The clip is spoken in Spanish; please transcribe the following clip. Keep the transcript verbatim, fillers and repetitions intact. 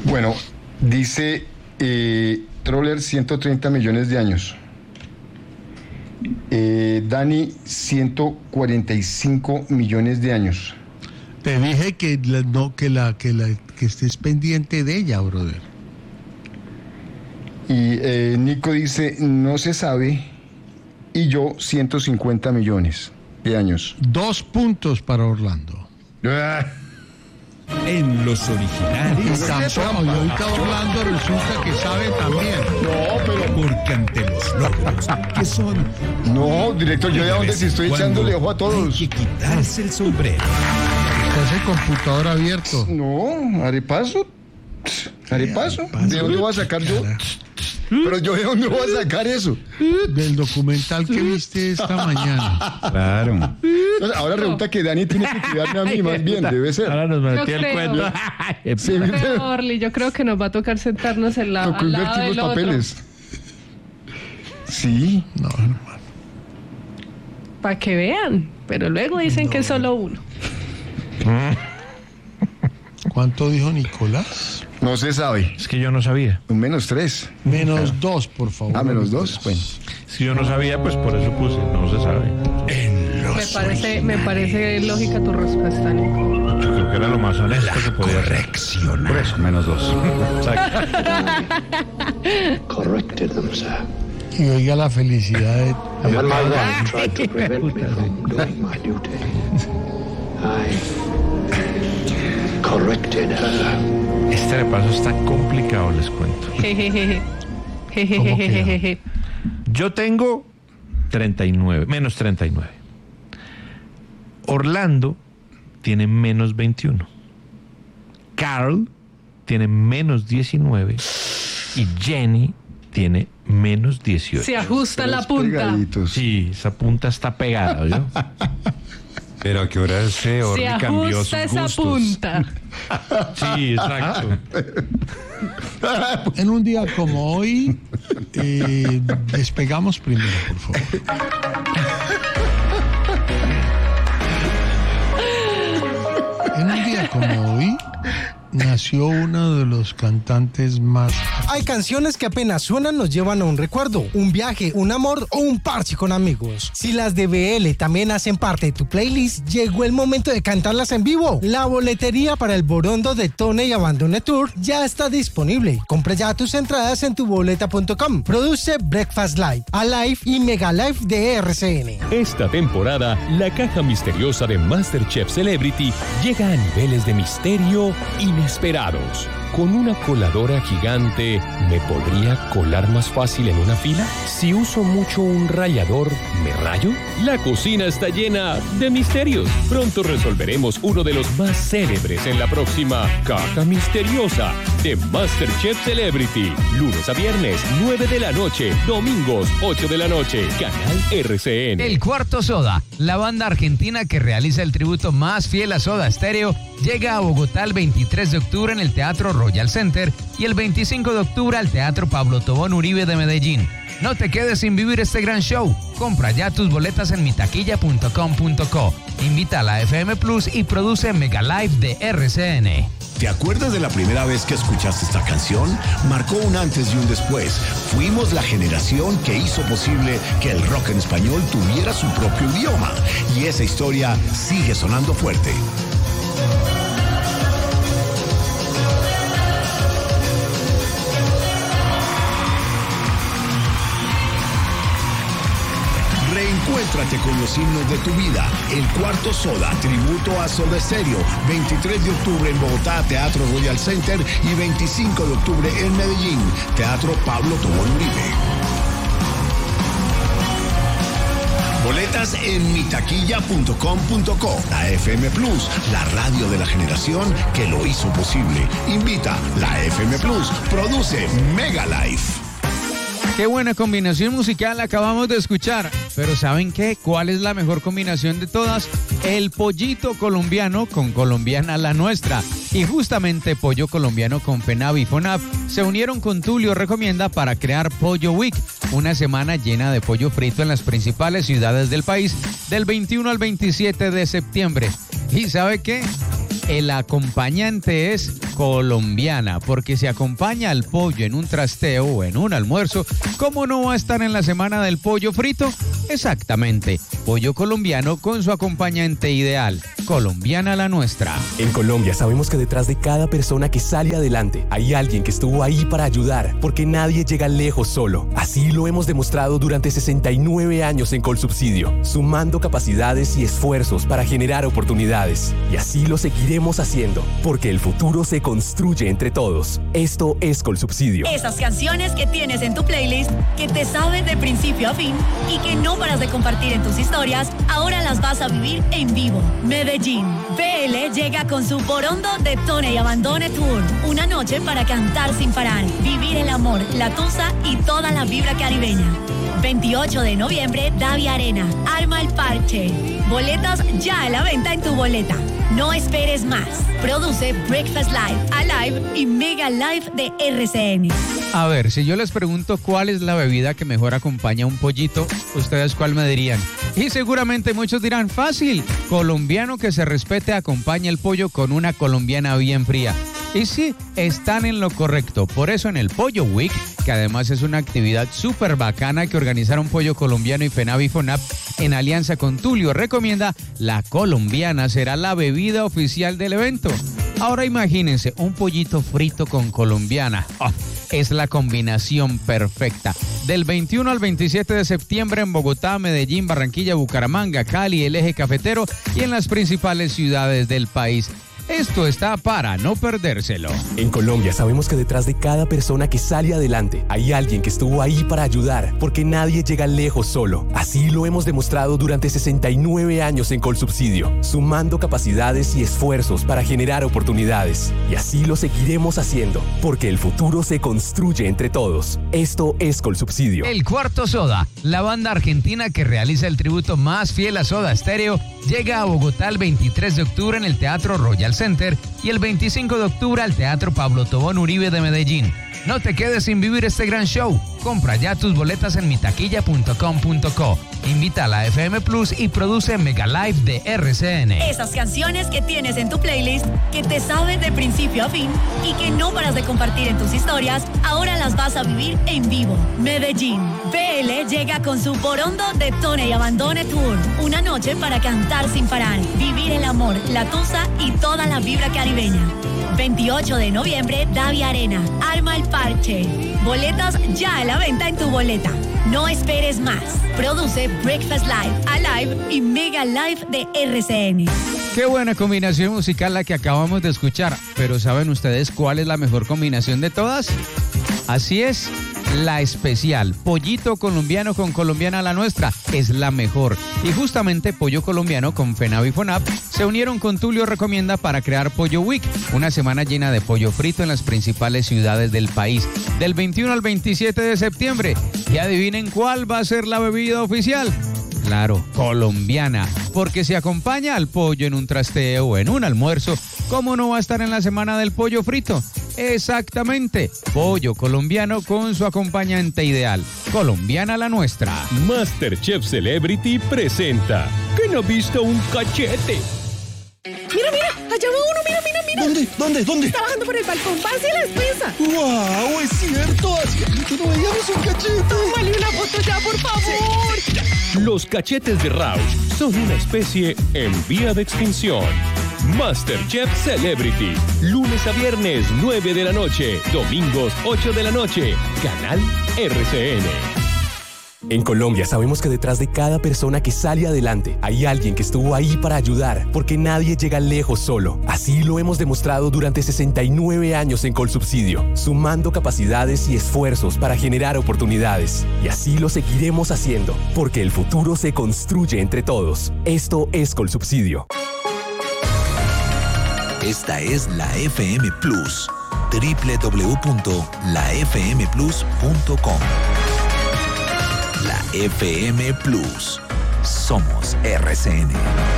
Bueno, dice eh, Troller ciento treinta millones de años. Eh, Dani, ciento cuarenta y cinco millones de años. Te dije que la, no que la que la que estés pendiente de ella, brother. Y eh, Nico dice, no se sabe. Y yo, ciento cincuenta millones de años. Dos puntos para Orlando. En los originales. Tampoco, y ahorita Orlando resulta que sabe también. No, pero... Porque ante los logros, que son... No, director, yo de dónde si estoy echándole ojo a todos. Hay que quitarse el sombrero. Está ese computador abierto. No, haré paso. Haré paso. ¿De dónde voy a sacar yo? Pero yo de dónde voy a sacar eso. Del documental que viste esta mañana. Claro. Entonces, ahora resulta que Dani tiene que cuidarme a mí más bien, debe ser. Ahora nos metió el cuento. Sí, Yo creo, Orly, yo creo que nos va a tocar sentarnos en la, tocó al lado invertir del los otro. papeles. Sí. No, hermano. Para que vean, pero luego dicen No. que es solo uno. ¿Cuánto dijo Nicolás? No se sabe. Es que yo no sabía. Un menos tres. Menos dos, por favor. Ah, menos dos. Nicolás. Bueno. Si yo no sabía, pues por eso puse. No se sabe. En los Me parece, me parece lógica tu respuesta, Nico. Yo creo que era lo más honesto La que podía hacer. corrección. Por eso, menos dos. corrected them, sir. Y oiga la felicidad de... And when my wife tried to prevent me from doing my duty, I corrected her. Este repaso está complicado, les cuento. Jejeje. ¿Cómo Jejejeje. Yo tengo treinta y nueve, menos treinta y nueve. Orlando tiene menos veintiuno. Carl tiene menos diecinueve. Y Jenny tiene menos dieciocho. Se ajusta la punta. Pegaditos. Sí, esa punta está pegada, ¿yo? Pero a qué hora ese Se Orly cambió sus ajusta esa gustos. punta. Sí, exacto. En un día como hoy, eh, despegamos primero, por favor. En un día como hoy, nació uno de los cantantes más... Hay canciones que apenas suenan nos llevan a un recuerdo, un viaje, un amor o un parche con amigos. Si las de B L también hacen parte de tu playlist, llegó el momento de cantarlas en vivo. La boletería para el Borondo de Tone y Abandone Tour ya está disponible. Compra ya tus entradas en tu boleta punto com. Produce Breakfast Live, Alive y Mega Live de R C N. Esta temporada, la caja misteriosa de MasterChef Celebrity llega a niveles de misterio inesperados. ¿Con una coladora gigante me podría colar más fácil en una fila? Si uso mucho un rallador, ¿me rayo? La cocina está llena de misterios. Pronto resolveremos uno de los más célebres en la próxima Caja Misteriosa de MasterChef Celebrity. Lunes a viernes, nueve de la noche. Domingos, ocho de la noche. Canal R C N. El Cuarto Soda, la banda argentina que realiza el tributo más fiel a Soda Stereo, llega a Bogotá el veintitrés de octubre en el Teatro Royal Center y el veinticinco de octubre al Teatro Pablo Tobón Uribe de Medellín. No te quedes sin vivir este gran show. Compra ya tus boletas en mi taquilla punto com punto co. Invita a la F M Plus y produce Mega Live de R C N. ¿Te acuerdas de la primera vez que escuchaste esta canción? Marcó un antes y un después. Fuimos la generación que hizo posible que el rock en español tuviera su propio idioma. Y esa historia sigue sonando fuerte. Reencuéntrate con los himnos de tu vida. El Cuarto Soda, tributo a Soda Stereo. veintitrés de octubre en Bogotá, Teatro Royal Center. Y veinticinco de octubre en Medellín, Teatro Pablo Tobón Uribe. Boletas en mi taquilla punto com punto co. La F M Plus, la radio de la generación que lo hizo posible. Invita la F M Plus. Produce Mega Life. Qué buena combinación musical acabamos de escuchar. Pero ¿saben qué? ¿Cuál es la mejor combinación de todas? El pollito colombiano con colombiana la nuestra. Y justamente Pollo Colombiano con FENAV y FONAV se unieron con Tulio Recomienda para crear Pollo Week, una semana llena de pollo frito en las principales ciudades del país del veintiuno al veintisiete de septiembre. ¿Y sabe qué? El acompañante es colombiana, porque se acompaña al pollo en un trasteo o en un almuerzo. ¿Cómo no va a estar en la semana del pollo frito? Exactamente, pollo colombiano con su acompañante ideal, colombiana la nuestra. En Colombia sabemos que detrás de cada persona que sale adelante hay alguien que estuvo ahí para ayudar, porque nadie llega lejos solo. Así lo hemos demostrado durante sesenta y nueve años en Colsubsidio, sumando capacidades y esfuerzos para generar oportunidades. Y así lo seguiremos haciendo, porque el futuro se construye entre todos. Esto es Colsubsidio. Esas canciones que tienes en tu playlist, que te saben de principio a fin y que no paras de compartir en tus historias, ahora las vas a vivir en vivo. Medellín. B L llega con su Borondo Detone y Abandone Tour. Una noche para cantar sin parar, vivir el amor, la tusa y toda la vibra caribeña. veintiocho de noviembre, Davia Arena. Arma el parche. Boletas ya a la venta en tu boleta. No esperes más. Produce Breakfast Live, Alive y Mega Live de R C N. A ver, si yo les pregunto cuál es la bebida que mejor acompaña a un pollito, ¿ustedes cuál me dirían? Y seguramente muchos dirán, fácil, colombiano que se respete acompaña el pollo con una colombiana bien fría. Y sí, están en lo correcto. Por eso en el Pollo Week, que además es una actividad súper bacana que organizaron Pollo Colombiano y FENAVI FONAP en alianza con Tulio Recomienda, la colombiana será la bebida oficial del evento. Ahora imagínense, un pollito frito con colombiana. Oh, es la combinación perfecta. Del veintiuno al veintisiete de septiembre en Bogotá, Medellín, Barranquilla, Bucaramanga, Cali, el Eje Cafetero y en las principales ciudades del país. Esto está para no perdérselo. En Colombia sabemos que detrás de cada persona que sale adelante hay alguien que estuvo ahí para ayudar, porque nadie llega lejos solo. Así lo hemos demostrado durante sesenta y nueve años en Colsubsidio, sumando capacidades y esfuerzos para generar oportunidades. Y así lo seguiremos haciendo, porque el futuro se construye entre todos. Esto es Colsubsidio. El Cuarto Soda, la banda argentina que realiza el tributo más fiel a Soda Stereo, llega a Bogotá el veintitrés de octubre en el Teatro Royal Center y el veinticinco de octubre al Teatro Pablo Tobón Uribe de Medellín. No te quedes sin vivir este gran show. Compra ya tus boletas en mi taquilla punto com punto co. Invita a la F M Plus y produce Mega Live de R C N. Esas canciones que tienes en tu playlist, que te saben de principio a fin y que no paras de compartir en tus historias, ahora las vas a vivir en vivo. Medellín. B L llega con su Borondo Detone y Abandone Tour. Una noche para cantar sin parar, vivir el amor, la tusa y toda la vibra caribeña. veintiocho de noviembre, Davia Arena. Arma el parche. Boletas ya a la venta en tu boleta. No esperes más. Produce Breakfast Live, Alive y Mega Live de R C N. Qué buena combinación musical la que acabamos de escuchar. Pero ¿saben ustedes cuál es la mejor combinación de todas? Así es, la especial. Pollito colombiano con colombiana la nuestra es la mejor. Y justamente Pollo Colombiano con FENAVI FONAP se unieron con Tulio Recomienda para crear Pollo Week, una semana llena de pollo frito en las principales ciudades del país, del veintiuno al veintisiete de septiembre. Y adivinen cuál va a ser la bebida oficial. Claro, colombiana, porque se acompaña al pollo en un trasteo o en un almuerzo. ¿Cómo no va a estar en la semana del pollo frito? Exactamente, pollo colombiano con su acompañante ideal, colombiana la nuestra. MasterChef Celebrity presenta ¿Quién ha visto un cachete? Mira, mira, allá va uno, mira, mira, mira. ¿Dónde? ¿Dónde? ¿Dónde? Está bajando por el balcón, parce la espesa. ¡Wow! ¡Es cierto! Hacía que no veíamos un cachete. Tómale una foto ya, por favor. Los cachetes de Rausch son una especie en vía de extinción. MasterChef Celebrity, lunes a viernes nueve de la noche, domingos ocho de la noche, canal R C N. En Colombia sabemos que detrás de cada persona que sale adelante hay alguien que estuvo ahí para ayudar, porque nadie llega lejos solo. Así lo hemos demostrado durante sesenta y nueve años en Colsubsidio, sumando capacidades y esfuerzos para generar oportunidades. Y así lo seguiremos haciendo, porque el futuro se construye entre todos. Esto es Colsubsidio. Esta es la F M Plus, doble u doble u doble u punto la f m plus punto com. La F M Plus. Somos R C N.